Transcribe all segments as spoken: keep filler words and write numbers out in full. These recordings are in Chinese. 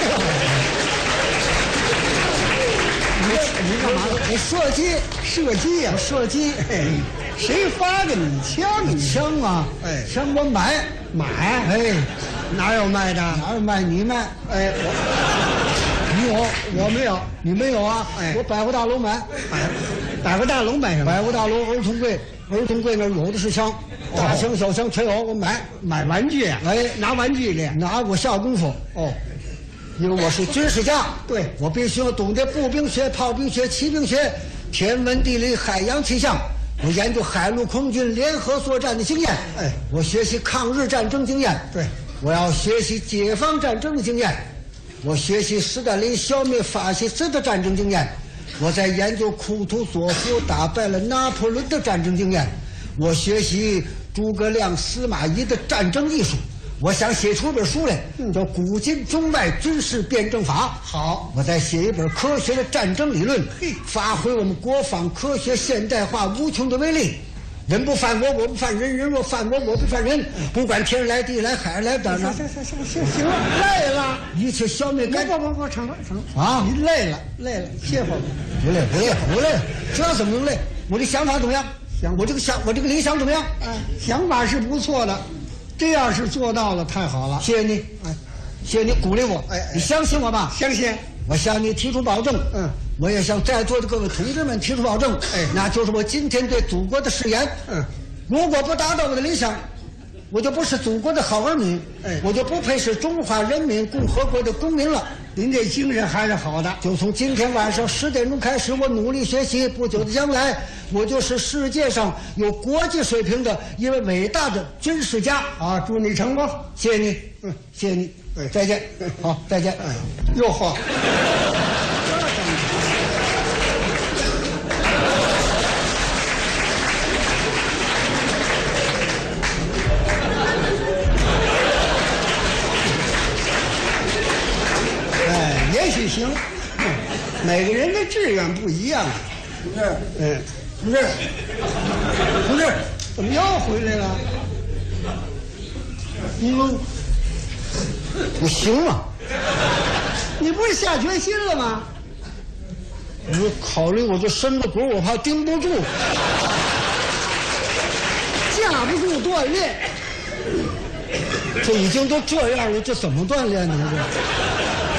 你你干嘛？我射击，射击呀，射击。谁发给你枪？你枪啊？哎，枪我买买。哎，哪有卖的？哪有卖？你卖？哎，我你有，我没有，你没有啊？哎，我百货大楼买。百百货大楼买什么？百货大楼儿童柜，儿童柜那有的是枪，大枪小枪全有，我买买玩具啊。哎，拿玩具练，拿我下功夫。哦。因为我是军事家，对我必须要懂得步兵学、炮兵学、骑兵学、天文地理、海洋气象。我研究海陆空军联合作战的经验，哎，我学习抗日战争经验，对，我要学习解放战争的经验，我学习斯大林消灭法西斯的战争经验，我在研究库图佐夫打败了拿破仑的战争经验，我学习诸葛亮、司马懿的战争艺术。我想写出本书来，叫《古今中外军事辩证法》。好，我再写一本科学的战争理论，发挥我们国防科学现代化无穷的威力。人不犯我，我不犯人；人若犯我，我不犯人。不管天来地来海来，当然。行行行行行了，累了，一切消灭干。不不不，成了成了啊！你累了累了，歇会儿吧。不累不累不累，这怎么能累？我的想法怎么样？想我这个想我这个理想怎么样？哎，想法是不错的。这要是做到了，太好了！谢谢你，哎，谢谢你鼓励我，哎，哎你相信我吧？相信。我向你提出保证，嗯，我也向在座的各位同志们提出保证，哎，那就是我今天对祖国的誓言，嗯，如果不达到我的理想，我就不是祖国的好儿女，哎，我就不配是中华人民共和国的公民了。您这精神还是好的。就从今天晚上十点钟开始，我努力学习，不久的将来，我就是世界上有国际水平的一位伟大的军事家啊！祝你成功，谢谢你，嗯，谢谢你，对，再见，好，再见，哎，又好。也许行，每个人的志愿不一样。同志，嗯，同志，同志，怎么又回来了？你们，我行吗？你不是下决心了吗？我考虑我这身子骨，我怕顶不住，架不住锻炼。这已经都这样了，这怎么锻炼呢？这。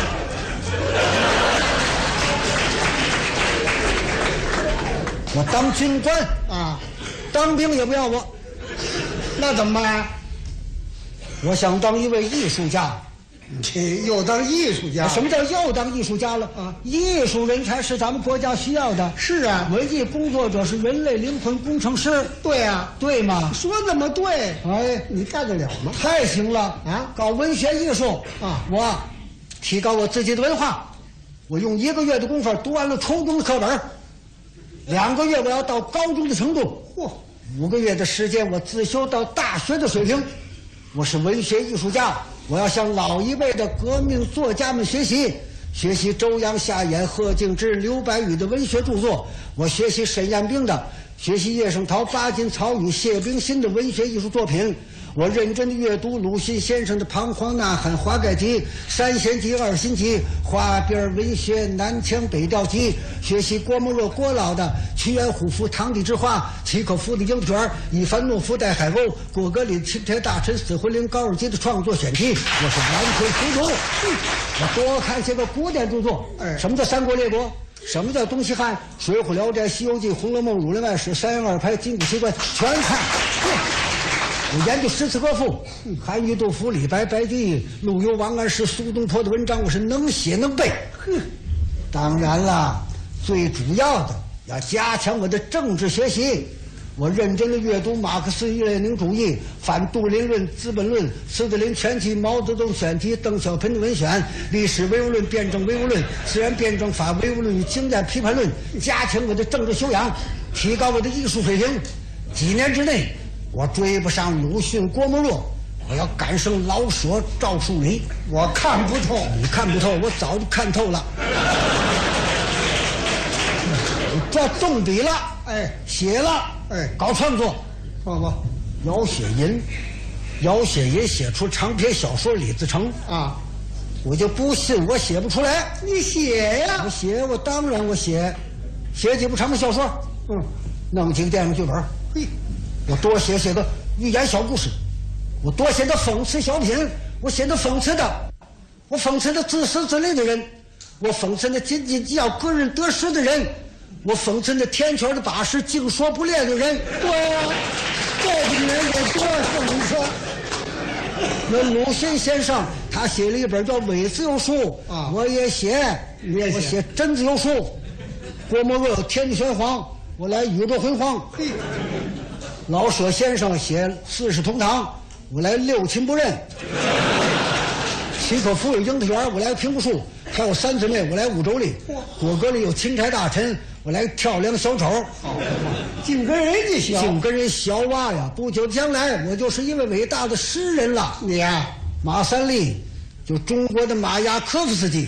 我当军官啊，当兵也不要我，那怎么办？我想当一位艺术家。这又当艺术家？什么叫又当艺术家了？啊，艺术人才是咱们国家需要的。是啊，文艺工作者是人类灵魂工程师。对啊，对吗？说那么对，哎，你干得了吗？太行了啊！搞文学艺术啊，我提高我自己的文化。我用一个月的功夫读完了初中的课本。两个月我要到高中的程度，嚯！五个月的时间我自修到大学的水平。我是文学艺术家，我要向老一辈的革命作家们学习，学习周扬、夏衍、贺敬之、刘白羽的文学著作。我学习沈雁冰的，学习叶圣陶、巴金、曹禺、谢冰心的文学艺术作品。我认真地阅读鲁迅先生的《彷徨呐喊》《华盖集》《三贤集》《二心集》《花边文学》《南腔北调集》，学习郭沫若郭老的《屈原虎符堂弟之花》，契诃夫的《鹰卷》，伊凡诺夫带海鸥，果戈里钦差大臣死魂灵高尔基的创作选题，我是完全服从。我多看些个古典著作，哎，什么叫三国列国？什么叫东西汉？水浒、聊斋、西游记、红楼梦、儒林外史、三言二拍、金谷奇观，全看。我研究诗词歌赋，韩愈、杜甫、李白、白居易、陆游、王安石、苏东坡的文章，我是能写能背。哼，当然了，最主要的要加强我的政治学习。我认真的阅读马克思列宁主义、反杜林论、资本论、斯大林全集、毛泽东选集、邓小平的文选、历史唯物论、辩证唯物论、自然辩证法唯物论与经验批判论，加强我的政治修养，提高我的艺术水平。几年之内，我追不上鲁迅、郭沫若，我要赶上老舍、赵树理。我看不透，你看不透，我早就看透了。这动笔了，哎，写了，哎，搞创作，好吧？姚雪银，姚雪银写出长篇小说《李自成》啊， 我就不信我写不出来。 你写呀！ 我写，我当然我写，写几部长篇小说，嗯，弄几个电影剧本，嘿，我多写写个寓言小故事，我多写个讽刺小品，我写的讽刺的，我讽刺的自私自利的人，我讽刺的斤斤计较个人得失的人，我讽刺的天权的把式净说不练的人。 对呀，这个人得多讽刺。 那鲁迅先生他写了一本叫《伪自由书》啊，我也写， 你也写， 我写真自由书。郭沫若天地玄黄，我来宇宙辉煌。嘿，老舍先生写《四世同堂》，我来六亲不认。契诃夫有樱桃园，我来平湖树；还有三姊妹，我来五洲里；果戈里有钦差大臣，我来跳梁小丑。 净跟人家学， 净跟人学娃呀！不久将来，我就是一位伟大的诗人了。 你呀、啊， 马三立，就中国的马雅科夫斯基。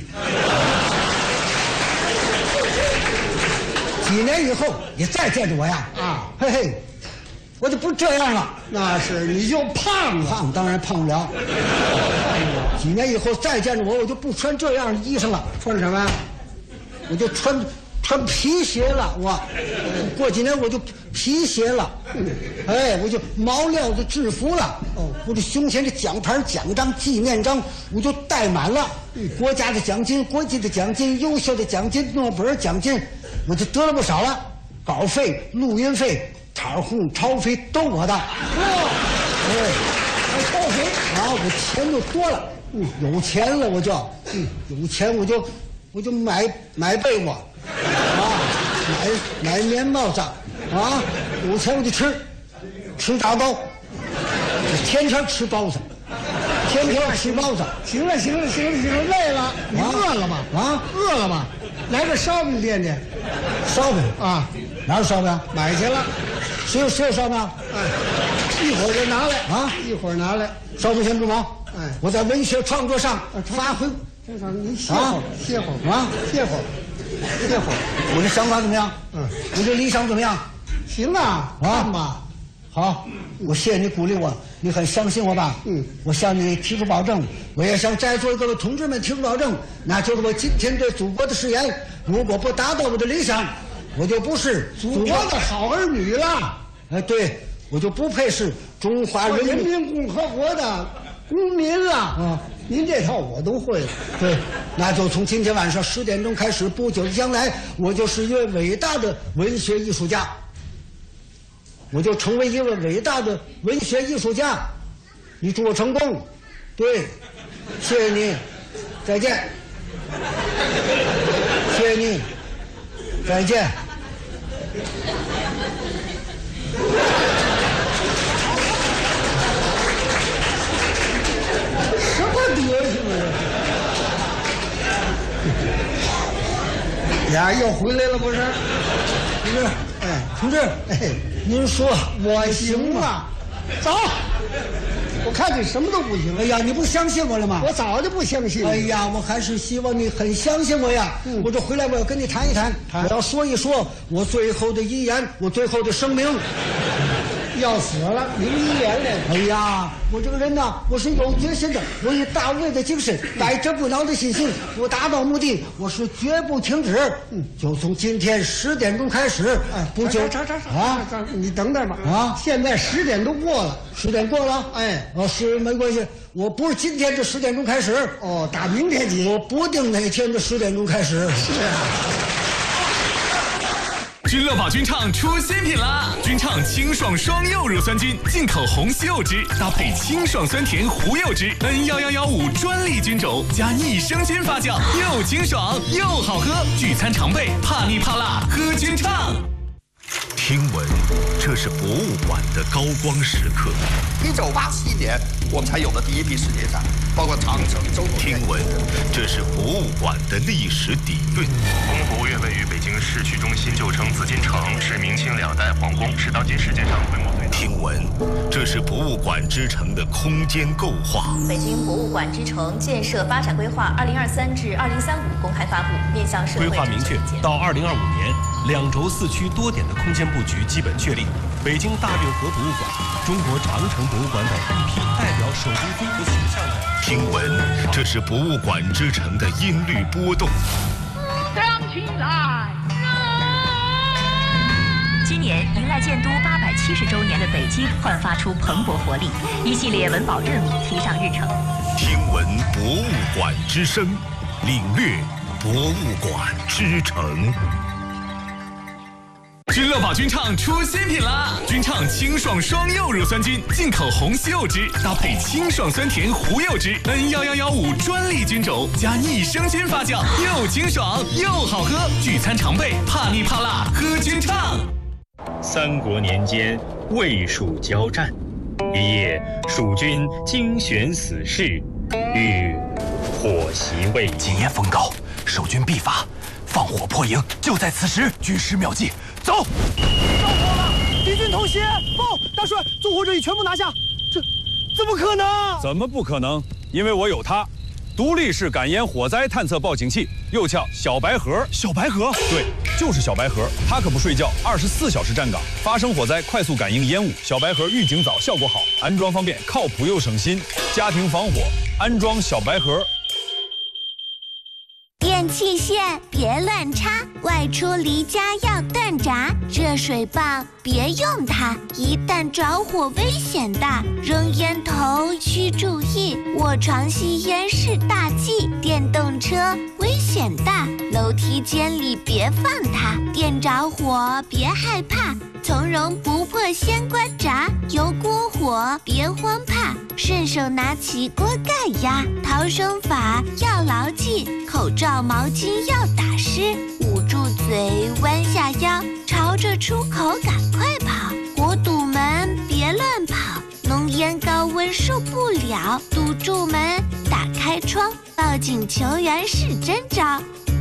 几年以后，你再见着我呀，啊，嘿嘿，我就不这样了。 那是，你就胖了， 胖当然胖不了。几年以后再见着我，我就不穿这样的衣裳了。 穿什么呀？ 我就穿穿皮鞋了。我过几年我就皮鞋了。哎，我就毛料的制服了。哦，我这胸前的奖牌、奖章、纪念章，我就带满了。国家的奖金、国际的奖金、优秀的奖金、诺贝尔奖金，我就得了不少了。稿费、录音费、场红、超费都我的。哦，哎，还超费啊！我钱就多了。嗯，有钱了我就，嗯，有钱我就，我就买买被窝，啊，买买棉帽子，啊，有钱我就吃，吃大包，天天吃包子，天天吃包子。 行了行了行了行了，累了，你饿了吗？ 啊， 饿了吗？来个烧饼店店， 烧饼啊， 哪有烧饼？ 买去了， 谁有谁有烧饼？ 哎，一会儿就拿来啊， 一会儿拿来。 烧饼先不忙。 哎， 我在文学创作上发挥， 这上您歇会儿，歇会儿啊， 歇会儿，歇会儿。 我的想法怎么样？ 嗯， 我这理想怎么样？ 行啊，看吧。 好，我谢谢你鼓励我，你很相信我吧？ 嗯， 我向你提出保证，我也向在座各位同志们提出保证，那就是我今天对祖国的誓言。如果不达到我的理想，我就不是祖国的好儿女了。 哎，对，我就不配是中华人人民共和国的公民了。 啊， 您这套我都会了。 对，那就从今天晚上十点钟开始，不久的将来，我就是一位伟大的文学艺术家。我就成为一位伟大的文学艺术家，你祝我成功。对，谢谢你，再见。谢谢你，再见。 什么德行啊这！呀，又回来了不是？ 同志， 哎， 同志， 哎， 您说我行吗？走，我看你什么都不行。 哎呀，你不相信我了吗？ 我早就不相信。 哎呀，我还是希望你很相信我呀。嗯，我这回来我要跟你谈一谈，我要说一说我最后的遗言，我最后的声明。 要死了，名遗言来了。 哎呀，我这个人呢，我是有决心的，我以大卫的精神，百折不挠的信心，我达到目的，我是绝不停止。嗯，就从今天十点钟开始， 哎， 不久这这啊， 你等等吧。 啊， 现在十点都过了， 十点过了。 哎， 哦，是没关系，我不是今天这十点钟开始。 哦，打明天起， 我不定哪天的十点钟开始。 是啊。 君乐宝君畅出新品啦！君畅清爽双柚乳酸菌，进口红西柚汁搭配清爽酸甜胡柚汁 ，N 一一一五专利菌种加益生菌发酵，又清爽又好喝。聚餐常备，怕腻怕辣喝君畅。 听闻这是博物馆的高光时刻。 一九八七年，我们才有了第一批世界展，包括长城、周口店。 听闻这是博物馆的历史底蕴。 故宫博物院位于北京市区中心，旧称紫禁城，是明清两代皇宫，是当今世界上规模最大。 听闻这是博物馆之城的空间构化。 北京博物馆之城建设发展规划二零二三至二零三五公开发布，面向社会。 规划明确，到二零二五年。 两轴四区多点的空间布局基本确立。北京大运河博物馆、中国长城博物馆等一批代表首都综合形象的。 听闻这是博物馆之城的音律波动。 想起来。 今年迎来建都八百七十周年的北京焕发出蓬勃活力，一系列文保任务提上日程。 听闻博物馆之声，领略博物馆之城。 君乐宝君唱出新品啦！君唱清爽双柚乳酸菌，进口红西柚汁，搭配清爽酸甜胡柚汁 ，N 一一一五专利菌种，加益生菌发酵，又清爽又好喝。聚餐常备，怕腻怕辣，喝君唱。 三国年间，魏蜀交战，一夜，蜀军精选死士，欲火袭魏。 今夜风高，守军必发，放火破营，就在此时。军师妙计，走！ 着火了，敌军偷袭！报，大帅，纵火者已全部拿下。这怎么可能？ 怎么不可能？因为我有它。独立式感烟火灾探测报警器，又叫小白盒。 小白盒， 对，就是小白盒。它可不睡觉，二十四小时站岗，发生火灾快速感应烟雾。小白盒预警早，效果好，安装方便，靠谱又省心。家庭防火，安装小白盒。 电器线别乱插，外出离家要蛋闸。热水棒别用它，一旦着火危险大。扔烟头需注意，卧床吸烟是大忌。电动车危险大，楼梯间里别放它。电着火别害怕，从容不迫先关闸。油锅火别慌怕，顺手拿起锅盖压。逃生法要牢记，口罩毛巾要打湿，捂住嘴，弯下腰，朝着出口赶快跑。火堵门别乱跑，浓烟高温受不了，堵住门，打开窗，报警求援是真招。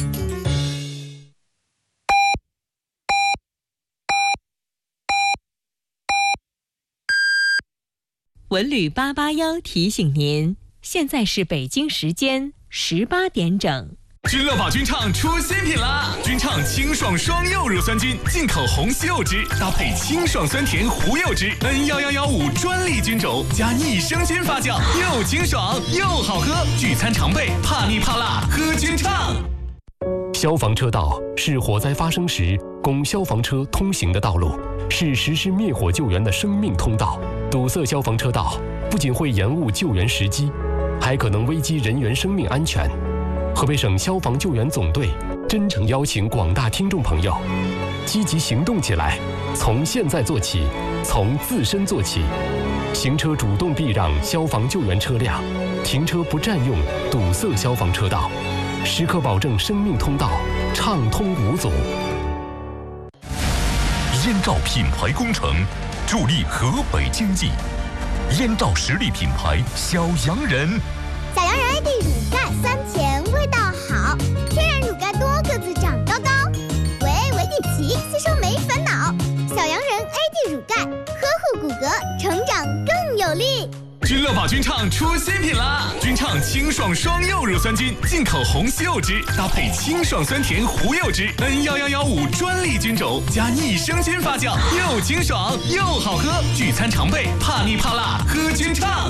文旅八八幺提醒您，现在是北京时间十八点整。 君乐宝君唱出新品啦！君唱清爽双柚乳酸菌，进口红西柚汁，搭配清爽酸甜胡柚汁 ，N 一一一五专利菌种，加益生菌发酵，又清爽又好喝。聚餐常备，怕腻怕辣，喝君唱。 消防车道是火灾发生时供消防车通行的道路，是实施灭火救援的生命通道。堵塞消防车道不仅会延误救援时机，还可能危及人员生命安全。河北省消防救援总队真诚邀请广大听众朋友积极行动起来，从现在做起，从自身做起。行车主动避让消防救援车辆，停车不占用堵塞消防车道，时刻保证生命通道畅通无阻。 燕赵品牌工程助力河北经济，燕赵实力品牌小洋人。 小洋人 A D 乳钙酸甜味道好，天然乳钙多个子长高高，维 A 维 D 齐，吸收没烦恼。小洋人 A D 乳钙，呵护骨骼，成长更有力。 君乐宝君唱出新品啦！君唱清爽双柚乳酸菌，进口红西柚汁，搭配清爽酸甜胡柚汁 ，N 一一一五专利菌种，加益生菌发酵，又清爽又好喝。聚餐常备，怕腻怕辣，喝君唱。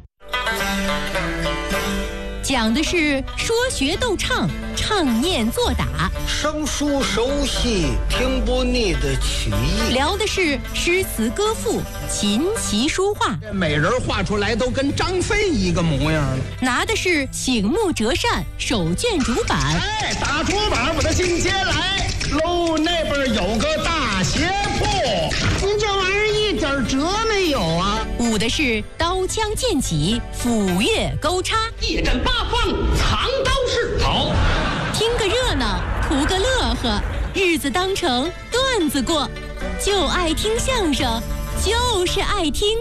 讲的是说学逗唱，唱念做打， 生疏熟悉，听不腻的曲艺。 聊的是诗词歌赋，琴棋书画， 美人画出来都跟张飞一个模样了。 拿的是醒目折扇，手卷竹板。 哎，打竹板，我的进阶来喽！那边有个大鞋铺，您这玩意儿一点辙没有啊！ 舞的是刀枪剑戟，斧钺钩叉， 一阵八方藏刀式。 好，听个热闹，图个乐呵，日子当成段子过，就爱听相声，就是爱听。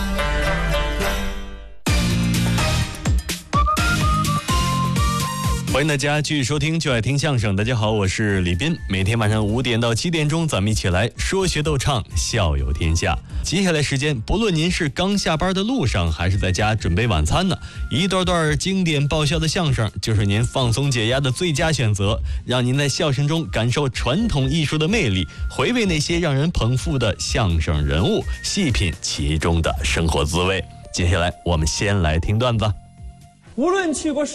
欢欢迎大家继续收听就爱听相声。大家好，我是李斌，每天晚上五点到七点钟，咱们一起来说学逗唱，笑有天下。接下来时间，不论您是刚下班的路上，还是在家准备晚餐呢，一段段经典爆笑的相声就是您放松解压的最佳选择，让您在笑声中感受传统艺术的魅力，回味那些让人捧腹的相声人物，细品其中的生活滋味。接下来我们先来听段子。 无论去过